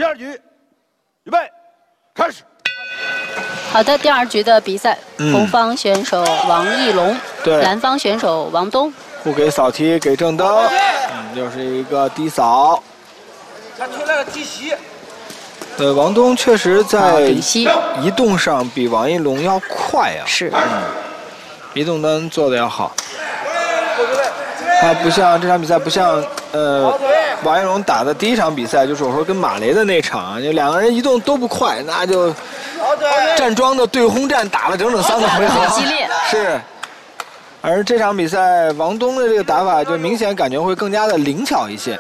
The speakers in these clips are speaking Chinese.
2局，预备，开始。 好的，第2局的比赛，红方选手王艺龙， 对， 蓝方选手王东， 互给扫踢给正灯，又是一个低扫。 他出来了低袭。 王东确实在移动上比王艺龙要快啊。 是。 移动端做的要好。他不像这场比赛，不像王艺龙打的第1场比赛，就是我说跟马雷的那场，就2个人移动都不快，那就站桩的对轰战打了整整3个回合， 激烈。 是。而这场比赛，王东的这个打法就明显感觉会更加的灵巧一些，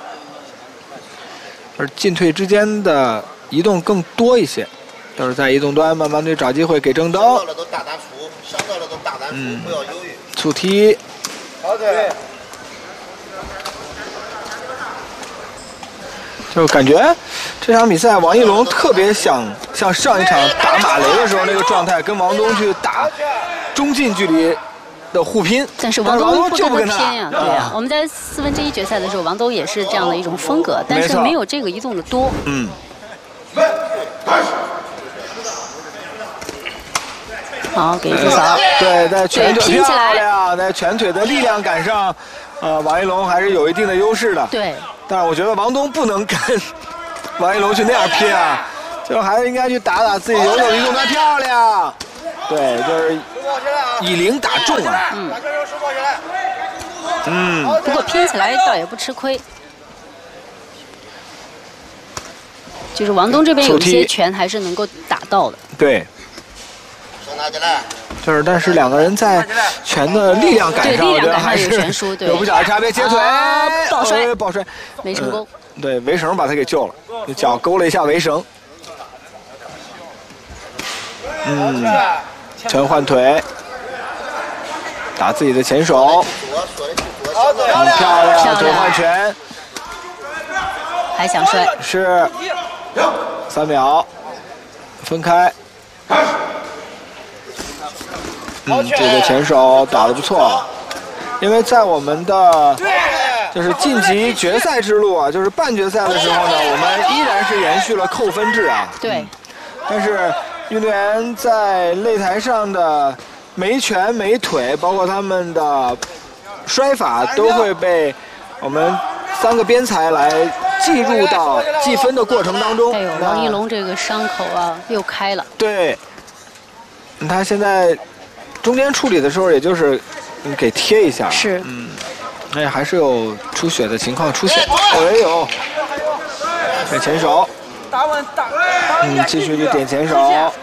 而进退之间的移动更多一些，都是在移动端慢慢的找机会给正灯。 伤到了都大胆出，伤到了都大胆出，不要犹豫。 触踢。 好的。 就感觉这场比赛王艺龙特别想像上一场打马雷的时候那个状态，跟王东去打中近距离的互拼。 但是王东不跟他偏呀，对呀。我们在1/4决赛的时候，王东也是这样的一种风格，但是没有这个移动的多。好，给一扫。 对，在拳腿漂亮，在拳腿的力量感上，王艺龙还是有一定的优势的。 对。 但是我觉得王东不能跟王艺龙去那样拼啊，就还是应该去打自己游走移动端漂亮。对，就是以灵打中啊。 不过拼起来倒也不吃亏。就是王东这边有一些拳还是能够打到的。 对。就是，但是2个人在拳的力量感上，我觉得还是有不小的差别。截腿，抱摔， 没成功。 对，围绳把他给救了，脚勾了一下围绳。拳换腿，打自己的前手，漂亮，腿换拳， 还想摔， 是3秒，分开。这个前手打得不错，因为在我们的就是晋级决赛之路啊，就是半决赛的时候呢，我们依然是延续了扣分制啊。 对。 但是运动员在擂台上的每拳每腿，包括他们的摔法，都会被我们3个边裁来计入到计分的过程当中。 哎呦，王艺龙这个伤口啊又开了。 对。他现在中间处理的时候，也就是给贴一下。 是。 哎，还是有出血的情况出现。哎呦，点前手。继续去点前手。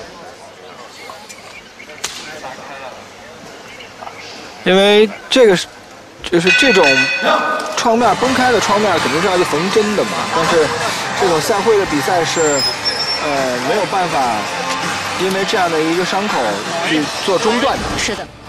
因为这个就是这种创面崩开的创面，肯定是要去缝针的嘛。但是这种赛会的比赛是没有办法。因为这样的一个伤口去做中断的。 是的。